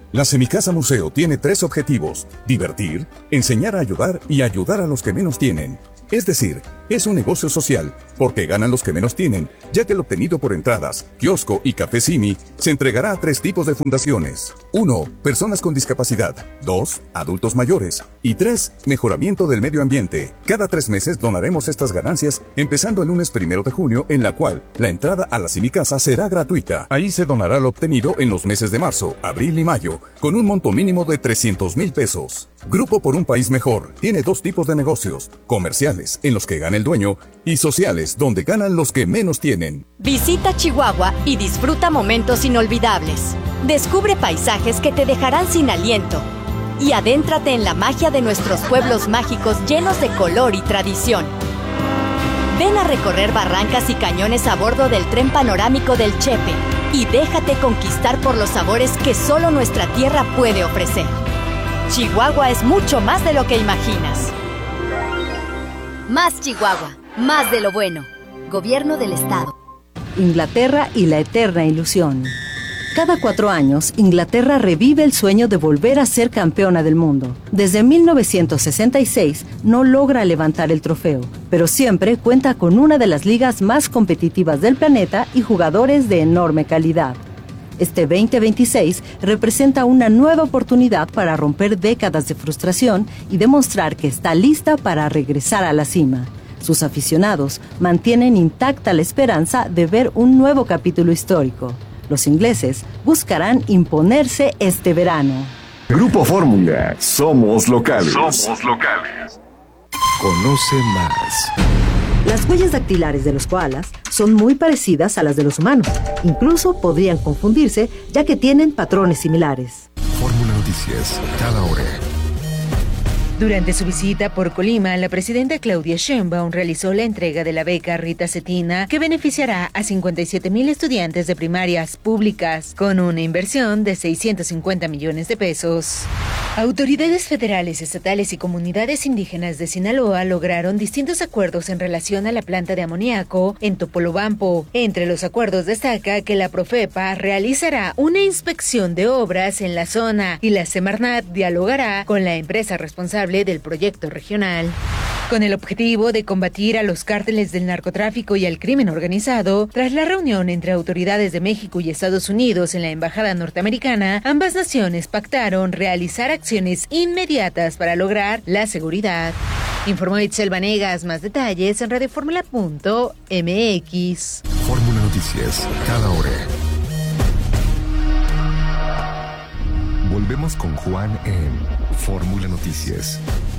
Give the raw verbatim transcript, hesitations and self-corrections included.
La Semicasa Museo tiene tres objetivos: divertir, enseñar a ayudar y ayudar a los que menos tienen. Es decir, es un negocio social, porque ganan los que menos tienen, ya que el obtenido por entradas, kiosco y café Simi se entregará a tres tipos de fundaciones. uno. Personas con discapacidad. dos. Adultos mayores. Y tres. Mejoramiento del medio ambiente. Cada tres meses donaremos estas ganancias, empezando el lunes primero de junio, en la cual la entrada a la Semicasa será gratuita. Ahí se donará lo obtenido en los meses de marzo, abril y mayo, con un monto mínimo de trescientos mil pesos. Grupo por un País Mejor tiene dos tipos de negocios: comerciales, en los que gana el dueño, y sociales, donde ganan los que menos tienen. Visita Chihuahua y disfruta momentos inolvidables. Descubre paisajes que te dejarán sin aliento. Y adéntrate en la magia de nuestros pueblos mágicos llenos de color y tradición. Ven a recorrer barrancas y cañones a bordo del tren panorámico del Chepe y déjate conquistar por los sabores que solo nuestra tierra puede ofrecer. Chihuahua es mucho más de lo que imaginas. Más Chihuahua, más de lo bueno. Gobierno del Estado. Inglaterra y la eterna ilusión. Cada cuatro años, Inglaterra revive el sueño de volver a ser campeona del mundo. Desde mil novecientos sesenta y seis no logra levantar el trofeo, pero siempre cuenta con una de las ligas más competitivas del planeta y jugadores de enorme calidad. Este veinte veintiséis representa una nueva oportunidad para romper décadas de frustración y demostrar que está lista para regresar a la cima. Sus aficionados mantienen intacta la esperanza de ver un nuevo capítulo histórico. Los ingleses buscarán imponerse este verano. Grupo Fórmula, somos locales. Somos locales. Conoce más. Las huellas dactilares de los koalas son muy parecidas a las de los humanos. Incluso podrían confundirse, ya que tienen patrones similares. Fórmula Noticias, cada hora. Durante su visita por Colima, la presidenta Claudia Sheinbaum realizó la entrega de la beca Rita Cetina, que beneficiará a cincuenta y siete mil estudiantes de primarias públicas, con una inversión de seiscientos cincuenta millones de pesos. Autoridades federales, estatales y comunidades indígenas de Sinaloa lograron distintos acuerdos en relación a la planta de amoníaco en Topolobampo. Entre los acuerdos destaca que la Profepa realizará una inspección de obras en la zona y la Semarnat dialogará con la empresa responsable del proyecto regional. Con el objetivo de combatir a los cárteles del narcotráfico y al crimen organizado, tras la reunión entre autoridades de México y Estados Unidos en la embajada norteamericana, ambas naciones pactaron realizar acciones inmediatas para lograr la seguridad. Informó Itzel Vanegas. Más detalles en radioformula punto m x. Fórmula Noticias, cada hora. Volvemos con Juan en Fórmula Noticias.